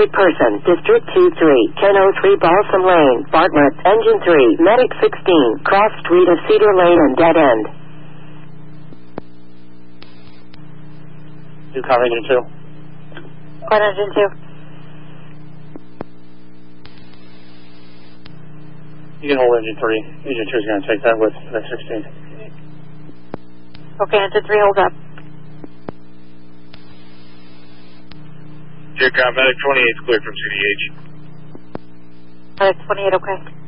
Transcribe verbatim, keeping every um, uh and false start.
sick person. District two three, ten oh three Balsam Lane, Bartlett, Engine three, Medic sixteen, cross street of Cedar Lane and dead end. You copy Engine two? Call Engine two. You can hold Engine three. Engine two is going to take that with Medic sixteen. Okay, Engine three, hold up. Dear God, Medic twenty-eight is cleared from C D H. Medic twenty-eight, okay.